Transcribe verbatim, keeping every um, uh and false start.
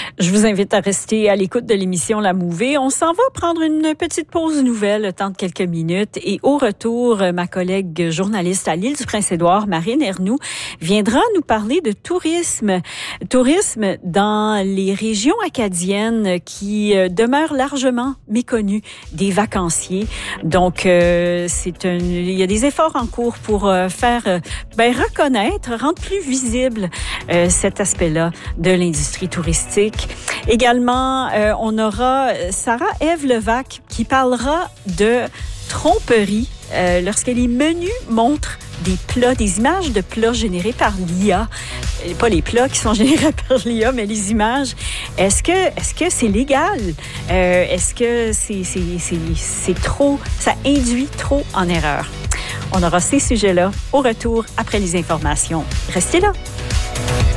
Je vous invite à rester à l'écoute de l'émission La Mouvée. On s'en va prendre une petite pause nouvelle, le temps de quelques minutes. Et au retour, ma collègue journaliste à l'île du Prince-Édouard, Marine Ernoult, viendra nous parler de tourisme. Tourisme dans les régions acadiennes qui demeurent largement méconnues des vacanciers. Donc, euh, c'est un, il y a des efforts en cours pour euh, faire euh, ben, reconnaître, rendre plus visible euh, cet aspect-là de l'industrie touristique. Également, euh, on aura Sarah-Ève Levac qui parlera de tromperie euh, lorsque les menus montrent des plats, des images de plats générés par l'I A. Pas les plats qui sont générés par l'I A, mais les images. Est-ce que est-ce que c'est légal? Euh, est-ce que c'est, c'est, c'est, c'est trop, ça induit trop en erreur? On aura ces sujets-là au retour après les informations. Restez là.